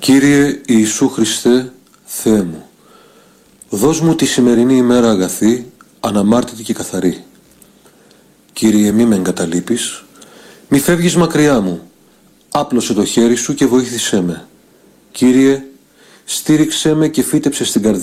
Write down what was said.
Κύριε Ιησού Χριστέ, Θεέ μου, δώσ' μου τη σημερινή ημέρα αγαθή, αναμάρτητη και καθαρή. Κύριε, μη με εγκαταλείπεις, μη φεύγεις μακριά μου, άπλωσε το χέρι σου και βοήθησέ με. Κύριε, στήριξέ με και φύτεψε στην καρδιά